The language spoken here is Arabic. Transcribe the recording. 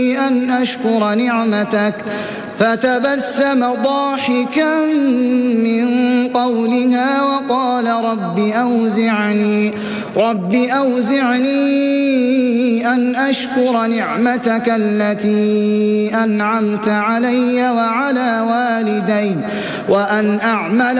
أن أشكر نعمتك فتبسم ضاحكا من قولها وقال رب أوزعني أن أشكر نعمتك التي أنعمت علي وعلى والدي وأن أعمل